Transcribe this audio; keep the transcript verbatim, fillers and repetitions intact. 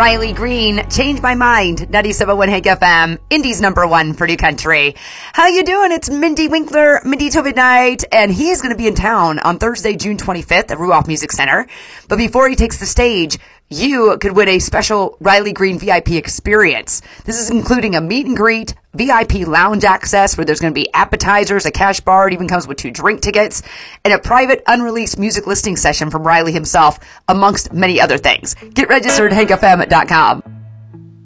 Riley Green, Change My Mind, ninety-seven point one Hank F M, Indy's number one for New Country. How you doing? It's Mindy Winkler, Mindy Till Midnight, and he is going to be in town on Thursday, June twenty-fifth at Ruoff Music Center. But before he takes the stage, you could win a special Riley Green V I P experience. This is including a meet and greet, V I P lounge access where there's going to be appetizers, a cash bar, it even comes with two drink tickets, and a private unreleased music listening session from Riley himself, amongst many other things. Get registered at hank f m dot com.